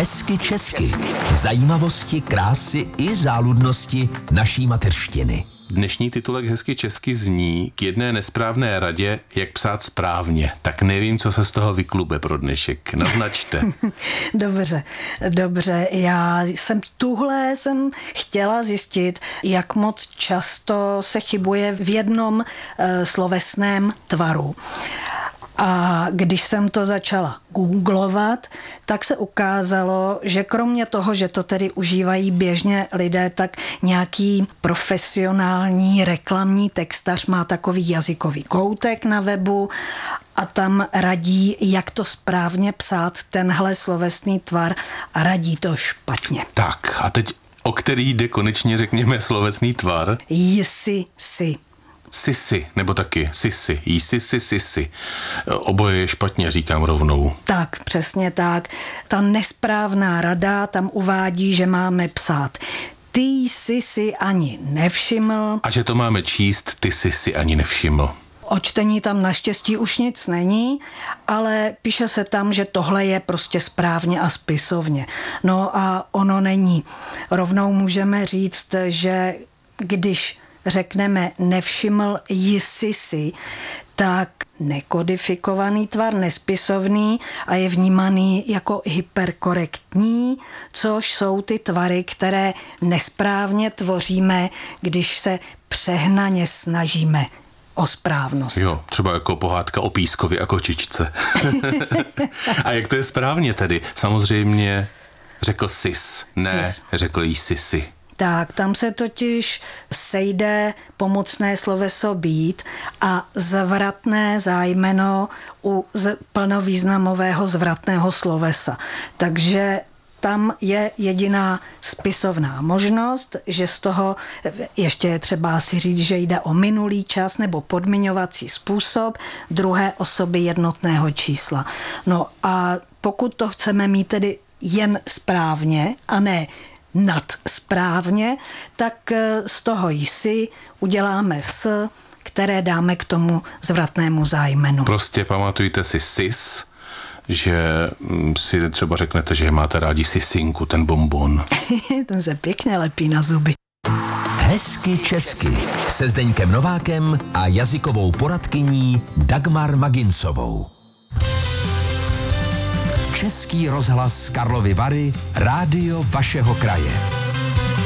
Hezky česky. Zajímavosti, krásy i záludnosti naší mateřštiny. Dnešní titulek Hezky česky zní K jedné nesprávné radě, jak psát správně. Tak nevím, co se z toho vyklube pro dnešek. Naznačte. Dobře. Já jsem chtěla zjistit, jak moc často se chybuje v jednom slovesném tvaru. A když jsem to začala googlovat, tak se ukázalo, že kromě toho, že to tedy užívají běžně lidé, tak nějaký profesionální reklamní textař má takový jazykový koutek na webu a tam radí, jak to správně psát, tenhle slovesný tvar, a radí to špatně. Tak a teď o který jde konečně, řekněme, slovesný tvar? Jsi. Sisi, nebo taky sisi, sisi. Oboje je špatně, říkám rovnou. Tak, přesně tak. Ta nesprávná rada tam uvádí, že máme psát ty jsi si ani nevšiml. A že to máme číst, ty jsi si ani nevšiml. O čtení tam naštěstí už nic není, ale píše se tam, že tohle je prostě správně a spisovně. No a ono není. Rovnou můžeme říct, že když řekneme nevšiml jsi si, tak nekodifikovaný tvar, nespisovný a je vnímaný jako hyperkorektní, což jsou ty tvary, které nesprávně tvoříme, když se přehnaně snažíme o správnost. Jo, třeba jako pohádka o pískovi a kočičce. A jak to je správně tedy? Samozřejmě řekl sis, ne, řekl jsi si. Tak, tam se totiž sejde pomocné sloveso být a zvratné zájmeno u plnovýznamového zvratného slovesa. Takže tam je jediná spisovná možnost, že z toho ještě je třeba si říct, že jde o minulý čas nebo podmiňovací způsob druhé osoby jednotného čísla. No a pokud to chceme mít tedy jen správně a ne nadsprávně, tak z toho jsi uděláme s, které dáme k tomu zvratnému zájmenu. Prostě pamatujte si sis, že si třeba řeknete, že máte rádi sisinku, ten bonbon. Ten se pěkně lepí na zuby. Hezky česky se Zdeňkem Novákem a jazykovou poradkyní Dagmar Maginsovou. Český rozhlas Karlovy Vary, rádio vašeho kraje.